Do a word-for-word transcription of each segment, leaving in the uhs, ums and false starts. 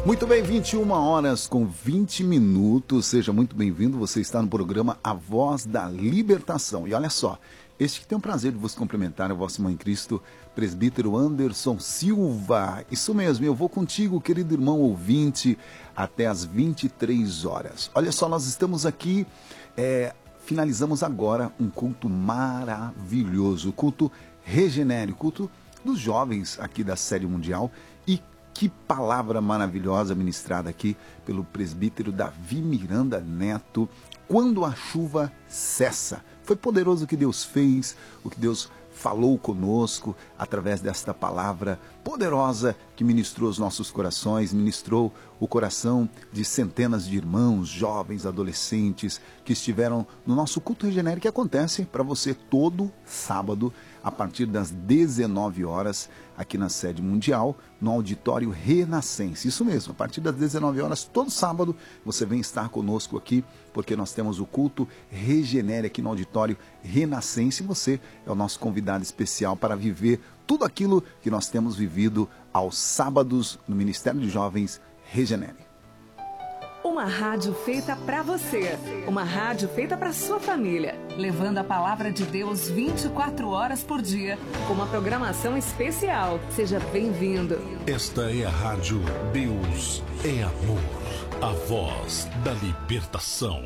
Muito bem, vinte e uma horas com vinte minutos. Seja muito bem-vindo. Você está no programa A Voz da Libertação. E olha só, este que tem o prazer de vos cumprimentar é o vosso irmão em Cristo, presbítero Anderson Silva. Isso mesmo, eu vou contigo, querido irmão ouvinte, até às vinte e três horas. Olha só, nós estamos aqui, é, finalizamos agora um culto maravilhoso, o culto Regenere, culto dos jovens aqui da Série Mundial. E que palavra maravilhosa ministrada aqui pelo presbítero Davi Miranda Neto, quando a chuva cessa. Foi poderoso o que Deus fez, o que Deus falou conosco através desta palavra poderosa que ministrou os nossos corações, ministrou o coração de centenas de irmãos, jovens, adolescentes que estiveram no nosso culto Regenere, que acontece para você todo sábado a partir das dezenove horas aqui na Sede Mundial, no Auditório Renascense. Isso mesmo, a partir das dezenove horas, todo sábado, você vem estar conosco aqui, porque nós temos o culto Regenere aqui no Auditório Renascense. E você é o nosso convidado especial para viver tudo aquilo que nós temos vivido aos sábados no Ministério de Jovens Regenere. Uma rádio feita para você, uma rádio feita para sua família, levando a palavra de Deus vinte e quatro horas por dia, com uma programação especial. Seja bem-vindo. Esta é a rádio Deus é Amor, a voz da libertação.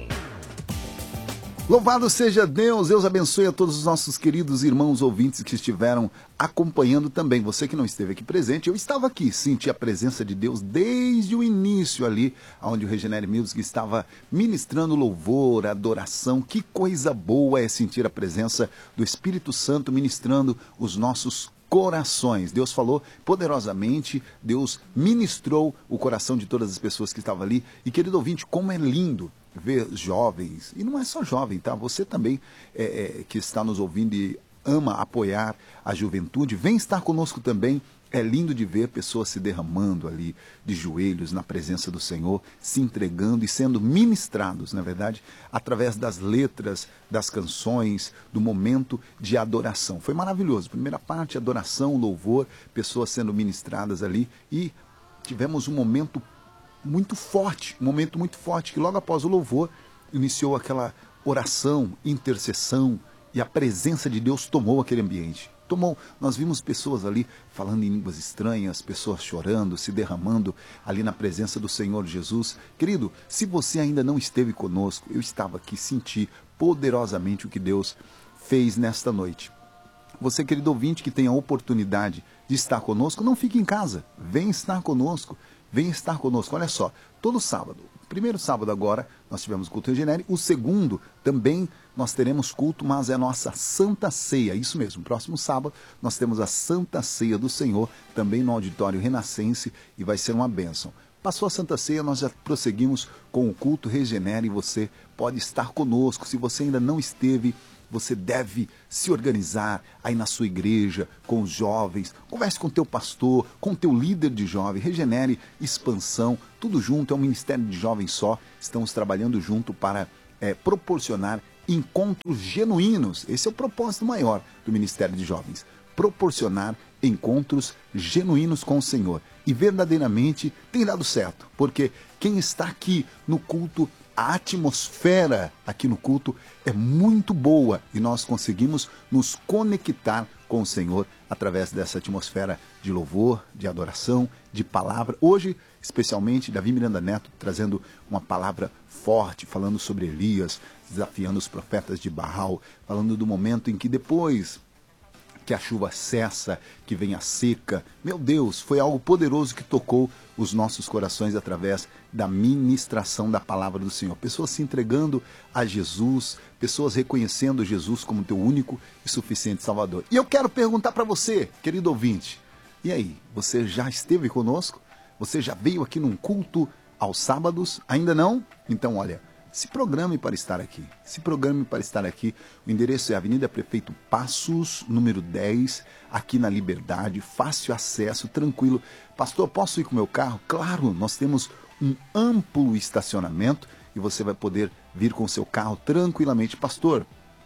Louvado seja Deus, Deus abençoe a todos os nossos queridos irmãos ouvintes que estiveram acompanhando também. Você que não esteve aqui presente, eu estava aqui, senti a presença de Deus desde o início ali, onde o Regenere Music estava ministrando louvor, adoração. Que coisa boa é sentir a presença do Espírito Santo ministrando os nossos corações. Deus falou poderosamente, Deus ministrou o coração de todas as pessoas que estavam ali. E querido ouvinte, como é lindo ver jovens, e não é só jovem, tá? Você também é, é, que está nos ouvindo e ama apoiar a juventude, vem estar conosco também. É lindo de ver pessoas se derramando ali de joelhos na presença do Senhor, se entregando e sendo ministrados, na é verdade, através das letras, das canções, do momento de adoração. Foi maravilhoso. Primeira parte, adoração, louvor, pessoas sendo ministradas ali, e tivemos um momento muito forte, um momento muito forte, que logo após o louvor iniciou aquela oração, intercessão, e a presença de Deus tomou aquele ambiente. Tomou, nós vimos pessoas ali falando em línguas estranhas, pessoas chorando, se derramando ali na presença do Senhor Jesus. Querido, se você ainda não esteve conosco, eu estava aqui, senti poderosamente o que Deus fez nesta noite. Você, querido ouvinte, que tem a oportunidade de estar conosco, não fique em casa, vem estar conosco. Vem estar conosco. Olha só, todo sábado, primeiro sábado agora, nós tivemos culto Regenere. O segundo, também nós teremos culto, mas é a nossa Santa Ceia. Isso mesmo, próximo sábado, nós temos a Santa Ceia do Senhor, também no Auditório Renascense, e vai ser uma bênção. Passou a Santa Ceia, nós já prosseguimos com o culto Regenere, e você pode estar conosco. Se você ainda não esteve, você deve se organizar aí na sua igreja, com os jovens, converse com o teu pastor, com o teu líder de jovem, Regenere, Expansão, tudo junto, é um ministério de jovens só, estamos trabalhando junto para é, proporcionar encontros genuínos. Esse é o propósito maior do Ministério de Jovens, proporcionar encontros genuínos com o Senhor. E verdadeiramente tem dado certo, porque quem está aqui no culto, a atmosfera aqui no culto é muito boa e nós conseguimos nos conectar com o Senhor através dessa atmosfera de louvor, de adoração, de palavra. Hoje, especialmente, Davi Miranda Neto trazendo uma palavra forte, falando sobre Elias, desafiando os profetas de Baal, falando do momento em que depois que a chuva cessa, que vem a seca. Meu Deus, foi algo poderoso que tocou os nossos corações através da ministração da palavra do Senhor. Pessoas se entregando a Jesus, pessoas reconhecendo Jesus como teu único e suficiente Salvador. E eu quero perguntar para você, querido ouvinte, e aí, você já esteve conosco? Você já veio aqui num culto aos sábados? Ainda não? Então, olha, se programe para estar aqui. Se programe para estar aqui. O endereço é Avenida Prefeito Passos, número dez, aqui na Liberdade. Fácil acesso, tranquilo. Pastor, posso ir com o meu carro? Claro, nós temos um amplo estacionamento e você vai poder vir com o seu carro tranquilamente. Pastor,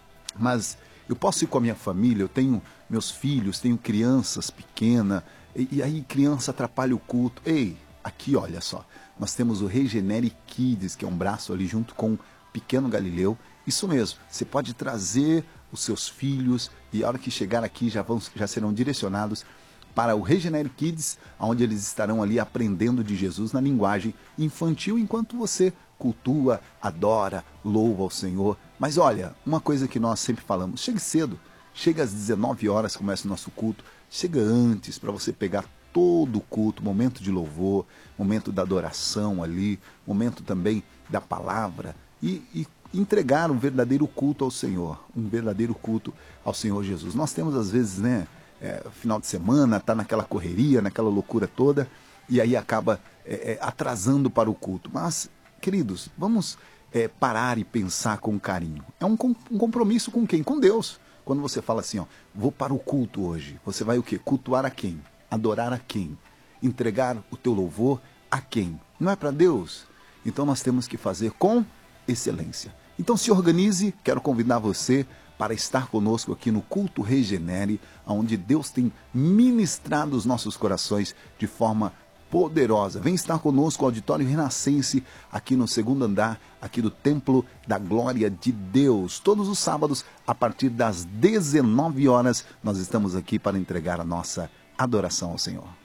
mas eu posso ir com a minha família? Eu tenho meus filhos, tenho crianças pequenas, e, e aí criança atrapalha o culto. Ei, aqui, olha só, nós temos o Regenere Kids, que é um braço ali junto com o Pequeno Galileu. Isso mesmo, você pode trazer os seus filhos e a hora que chegar aqui já, vão, já serão direcionados para o Regenere Kids, onde eles estarão ali aprendendo de Jesus na linguagem infantil, enquanto você cultua, adora, louva ao Senhor. Mas olha, uma coisa que nós sempre falamos, chegue cedo, chega às dezenove horas, começa o nosso culto, chega antes para você pegar todo o culto, momento de louvor, momento da adoração ali, momento também da palavra e, e entregar um verdadeiro culto ao Senhor, um verdadeiro culto ao Senhor Jesus. Nós temos às vezes, né, é, final de semana, tá naquela correria, naquela loucura toda, e aí acaba é, é, atrasando para o culto. Mas, queridos, vamos é, parar e pensar com carinho. É um, um compromisso com quem? Com Deus. Quando você fala assim, ó, vou para o culto hoje, você vai o quê? Cultuar a quem? Adorar a quem? Entregar o teu louvor a quem? Não é para Deus? Então nós temos que fazer com excelência. Então se organize, quero convidar você para estar conosco aqui no Culto Regenere, onde Deus tem ministrado os nossos corações de forma poderosa. Vem estar conosco o Auditório Renascense, aqui no segundo andar, aqui do Templo da Glória de Deus. Todos os sábados, a partir das dezenove horas, nós estamos aqui para entregar a nossa adoração ao Senhor.